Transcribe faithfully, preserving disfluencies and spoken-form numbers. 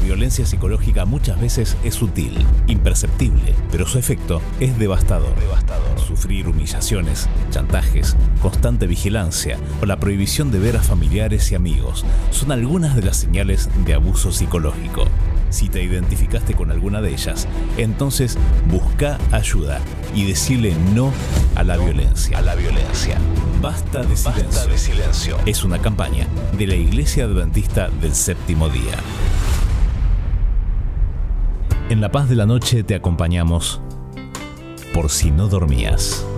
violencia psicológica muchas veces es sutil, imperceptible, pero su efecto es devastador. devastador. Sufrir humillaciones, chantajes, constante vigilancia o la prohibición de ver a familiares y amigos son algunas de las señales de abuso psicológico. Si te identificaste con alguna de ellas, entonces busca ayuda y decile no a la violencia. A la violencia. Basta de silencio. Basta de silencio. Es una campaña de la Iglesia Adventista del Séptimo Día. En La Paz de la Noche te acompañamos por si no dormías.